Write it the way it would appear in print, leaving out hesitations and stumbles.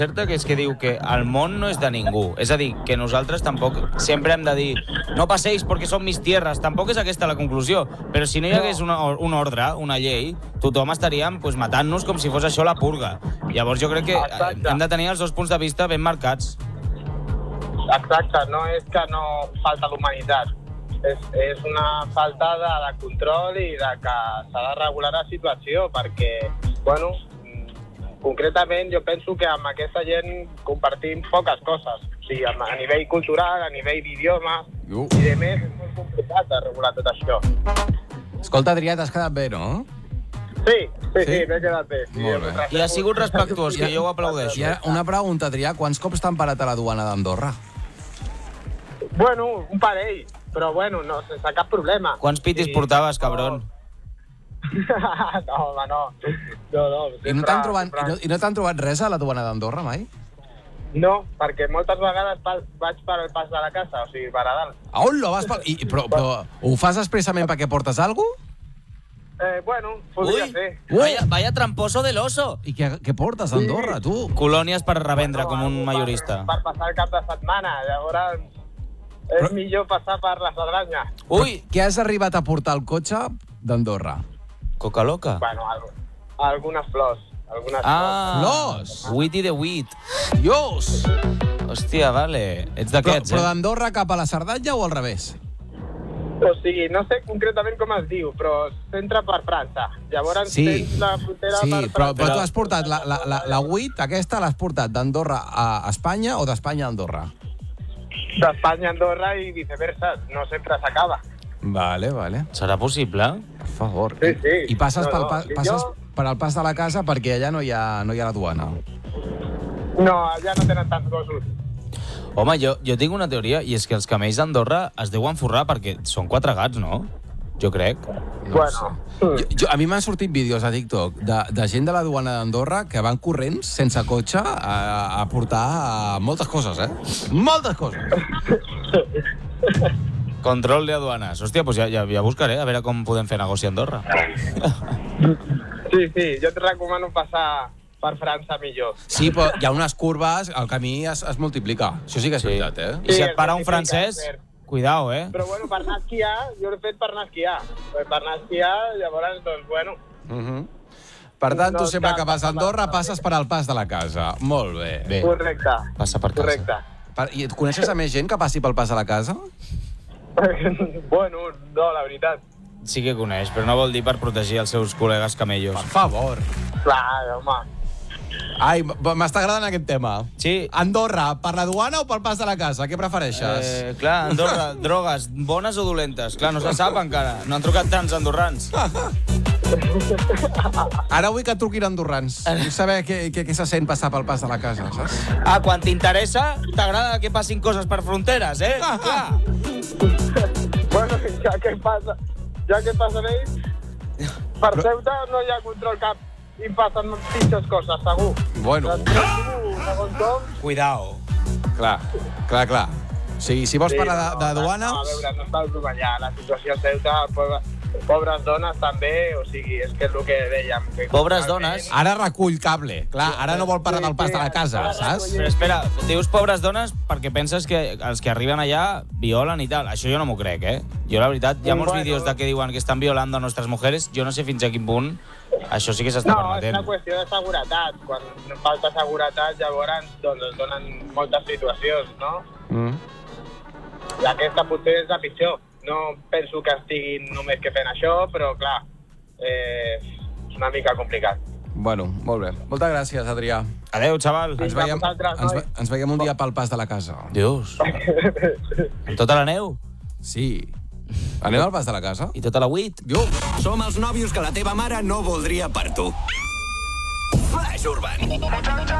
certa que és que diu que el món no és de ningú. És a dir, que nosaltres tampoc sempre hem de dir no passeis perquè són mis tierres. Tampoc és aquesta la conclusió. Però si no hi hagués un ordre, una llei, tothom estaríem matant-nos com si fos això la purga. Llavors jo crec que hem de tenir els dos punts de vista ben marcats. Exacte, no és que no falta l'humanitat. És una falta de control i de que s'ha de regular la situació perquè, bueno, concretament, jo penso que amb aquesta gent compartim poques coses. O sigui, a nivell cultural, a nivell d'idioma i de més, és molt complicat de regular tot això. Escolta, Adrià, t'has quedat bé, no? Sí, m'he quedat bé. Molt bé. I ha sigut respectuós, que jo ho aplaudeixo. I ara, una pregunta, Adrià, quants cops t'han parat a la duana d'Andorra? Bueno, un parell, però bueno, no, sense cap problema. Quants pitis portaves, cabron? No, home, no. No. I no t'han trobat res a la duana d'Andorra, mai? No, perquè moltes vegades vaig per el pas de la casa, o sigui, per a dalt. Hola, vas per... Però ho fas expressament perquè portes alguna cosa? Bueno, podria ser. Vaya tramposo del oso. I què portes a Andorra, tu? Colònies per revendre, com un majorista. Per passar el cap de setmana, llavors és millor passar per la Cerdanya. Ui! Què has arribat a portar al cotxe d'Andorra? Coca loca? Bueno, algunes flors. Flors! Witty de wheat. Dios! Hòstia, vale. Ets d'aquests, Però d'Andorra cap a la Cerdanya o al revés? O sigui, no sé concretament com es diu, però s'entra per França. Llavors tens la frontera per França. Però tu has portat la wheat, aquesta l'has portat d'Andorra a Espanya o d'Espanya a Andorra? D'Espanya a Andorra i viceversa. No sempre s'acaba. Vale. Serà possible? Per favor. Sí. I passes per al pas de la casa perquè allà no hi ha la duana. No, allà no tenen tants gossos. Home, jo tinc una teoria, i és que els camells d'Andorra es deuen forrar perquè són 4 gats, no? Jo crec. Bueno. A mi m'han sortit vídeos a TikTok de gent de la duana d'Andorra que van corrents, sense cotxe, a portar moltes coses, Moltes coses! Control de aduanes. Hòstia, doncs ja buscaré a veure com podem fer negoci a Andorra. Sí, jo et recomano passar per França millor. Sí, però hi ha unes curves, el camí es multiplica. Això sí que és veritat, I si et para un francès, cuidao, Però bueno, per anar a esquiar, jo l'he fet per anar a esquiar. Per anar a esquiar, llavors, doncs, bueno... Per tant, tu sempre que vas a Andorra passes per al pas de la casa. Molt bé. Correcte. Passa per casa. Correcte. I et coneixes a més gent que passi pel pas de la casa? Bueno, no, la veritat. Sí que coneix, però no vol dir per protegir els seus col·legues camellos. Per favor. Clar, home. Ai, m'està agradant aquest tema. Sí. Andorra, per la duana o pel pas de la casa? Què prefereixes? Clar, Andorra, drogues, bones o dolentes? Clar, no se sap encara. No han trucat tants andorrans. Ara vull que et truquin andorrans. Vull saber què se sent passar pel pas de la casa, saps? Quan t'interessa, t'agrada que passin coses per fronteres, Clar. Bueno, ja que passen ells, per Ceuta no hi ha control cap i passen pitjors coses, segur. Bueno. Cuidao. Clar. O sigui, si vols parlar de duanes... A veure, no està allà, la situació a Ceuta, pobres dones també, o sigui, és que és el que dèiem. Pobres dones? Ara recull cable, clar, ara no vol parlar del pas de la casa, saps? Però espera, dius pobres dones perquè penses que els que arriben allà violen i tal. Això jo no m'ho crec, Jo, la veritat, hi ha molts vídeos que diuen que estan violant a nostres mujeres. Jo no sé fins a quin punt això sí que s'està permetent. No, és una qüestió de seguretat. Quan falta seguretat, llavors doncs es donen moltes situacions, no? I aquesta potser és la pitjor. No penso que estiguin només que fent això, però, clar, és una mica complicat. Bueno, molt bé. Moltes gràcies, Adrià. Adéu, xaval. Ens veiem un dia pel pas de la casa. Dius. Amb tota la neu? Sí. Anem al pas de la casa? I tota la wheat? Som els nòvios que la teva mare no voldria per tu. Flash Urban.